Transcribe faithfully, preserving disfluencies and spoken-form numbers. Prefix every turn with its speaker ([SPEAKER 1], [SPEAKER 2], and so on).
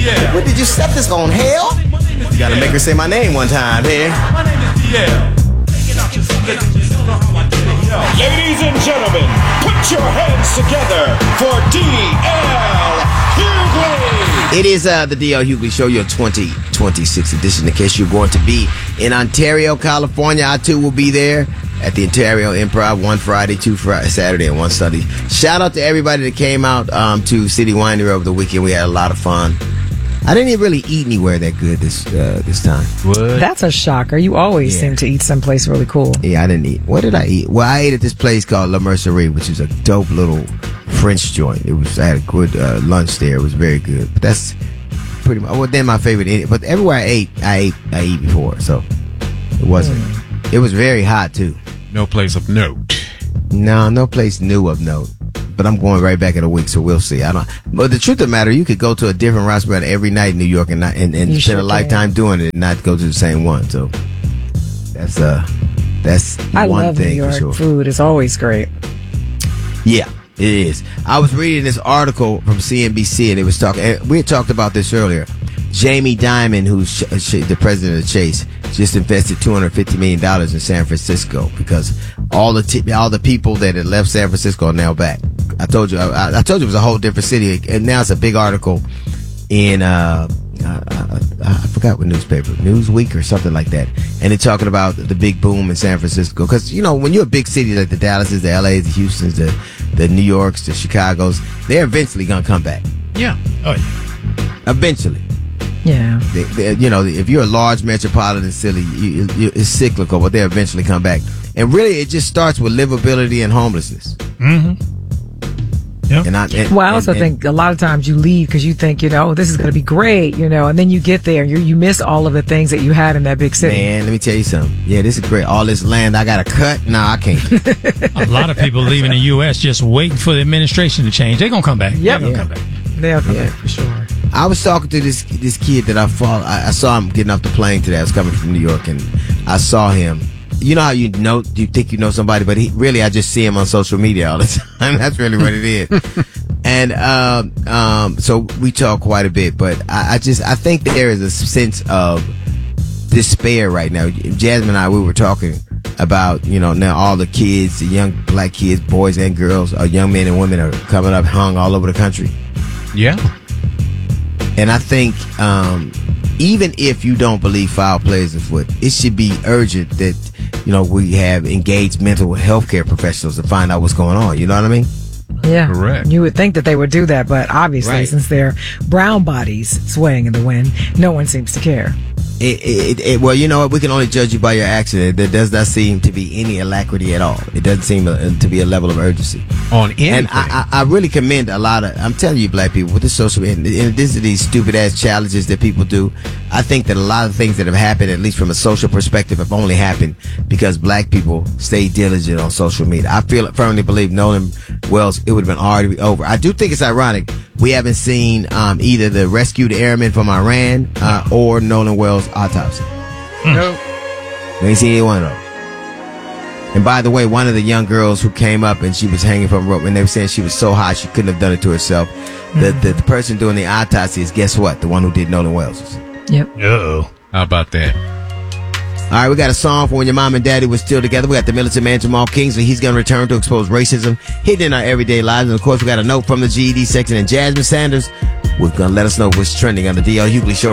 [SPEAKER 1] D L.
[SPEAKER 2] What did you set this on, hell? You gotta make her say my name one time, here.
[SPEAKER 1] My name is D L.
[SPEAKER 3] Ladies and gentlemen, put your hands together for D L Hughley.
[SPEAKER 2] It is uh, the D L Hughley Show, your twenty twenty-six edition. In case you're going to be in Ontario, California, I too will be there at the Ontario Improv one Friday, two Friday, Saturday, and one Sunday. Shout out to everybody that came out um, to City Winery over the weekend. We had a lot of fun. I didn't even really eat anywhere that good this uh, this time.
[SPEAKER 4] What? That's a shocker. You always yeah. seem to eat someplace really cool.
[SPEAKER 2] Yeah, I didn't eat. What did I eat? Well, I ate at this place called La Mercerie, which is a dope little French joint. It was I had a good uh, lunch there. It was very good. But that's pretty much. Well, then my favorite. But everywhere I ate, I ate. I ate before, so it wasn't. Mm. It was very hot too.
[SPEAKER 5] No place of note.
[SPEAKER 2] No, no place new of note. But I'm going right back in a week, so we'll see. I don't. But the truth of the matter, you could go to a different restaurant every night in New York and not and, and spend sure a lifetime can. doing it, and not go to the same one. So that's uh that's
[SPEAKER 4] I
[SPEAKER 2] one
[SPEAKER 4] love
[SPEAKER 2] thing
[SPEAKER 4] New York
[SPEAKER 2] for sure.
[SPEAKER 4] Food is always great.
[SPEAKER 2] Yeah, it is. I was reading this article from C N B C, and it was talking. We had talked about this earlier. Jamie Dimon, who's the president of Chase, just invested two hundred fifty million dollars in San Francisco because all the t- all the people that had left San Francisco are now back. I told you, I, I told you it was a whole different city, and now it's a big article in, uh, uh, uh, I forgot what newspaper, Newsweek or something like that. And they're talking about the big boom in San Francisco. Because, you know, when you're a big city like the Dallases, the L A's, the Houstons, the, the New Yorks, the Chicagos, they're eventually going to come back.
[SPEAKER 5] Yeah. Oh, yeah.
[SPEAKER 2] Eventually.
[SPEAKER 4] Yeah.
[SPEAKER 2] They, they, you know, if you're a large metropolitan city, you, you, it's cyclical, but they'll eventually come back. And really, it just starts with livability and homelessness.
[SPEAKER 5] Mm-hmm.
[SPEAKER 2] Yep. And I, and,
[SPEAKER 4] well, I also
[SPEAKER 2] and, and,
[SPEAKER 4] think a lot of times you leave because you think, you know, this is going to be great, you know, and then you get there and you you miss all of the things that you had in that big city.
[SPEAKER 2] Man, let me tell you something. Yeah, this is great. All this land I got to cut? No, I can't.
[SPEAKER 5] A lot of people leaving the U S just waiting for the administration to change. They're going to come back.
[SPEAKER 4] Yep.
[SPEAKER 5] They're going to
[SPEAKER 2] yeah.
[SPEAKER 5] come back.
[SPEAKER 4] They'll come
[SPEAKER 2] yeah.
[SPEAKER 4] back for sure.
[SPEAKER 2] I was talking to this this kid that I follow. I, I saw him getting off the plane today. I was coming from New York, and I saw him. You know how you know, you think you know somebody, but he, really I just see him on social media all the time. That's really what it is. And um, um, so we talk quite a bit, but I, I just I think there is a sense of despair right now. Jasmine and I, we were talking about, you know, now all the kids, the young black kids, boys and girls, or young men and women are coming up hung all over the country.
[SPEAKER 5] Yeah.
[SPEAKER 2] And I think um, even if you don't believe foul play is afoot, it should be urgent that, you know, we have engaged mental health care professionals to find out what's going on. You know what I mean?
[SPEAKER 4] Yeah.
[SPEAKER 5] Correct.
[SPEAKER 4] You would think that they would do that, but obviously,
[SPEAKER 2] right.
[SPEAKER 4] since they're brown bodies swaying in the wind, no one seems to care.
[SPEAKER 2] It, it, it, well, you know what? We can only judge you by your action. There does not seem to be any alacrity at all. It doesn't seem to be a level of urgency
[SPEAKER 5] on anything.
[SPEAKER 2] And I, I, I really commend a lot of. I'm telling you, black people, with the social media, in addition to these stupid ass challenges that people do, I think that a lot of things that have happened, at least from a social perspective, have only happened because black people stay diligent on social media. I feel firmly believe Nolan Wells, it would have been already over. I do think it's ironic we haven't seen um, either the rescued airmen from Iran uh, or Nolan Wells' autopsy.
[SPEAKER 4] Nope.
[SPEAKER 2] We ain't seen any one of those. And by the way, one of the young girls who came up and she was hanging from a rope, and they were saying she was so hot she couldn't have done it to herself. Mm-hmm. The, the the person doing the autopsy is, guess what? The one who did Nolan Wells.
[SPEAKER 4] Yep.
[SPEAKER 5] Uh-oh. How about that?
[SPEAKER 2] All right, we got a song for when your mom and daddy were still together. We got the militant man Jamal Kingsley. He's going to return to expose racism hidden in our everyday lives. And of course, we got a note from the G E D section. And Jasmine Sanders was going to let us know what's trending on the D L Hughley Show.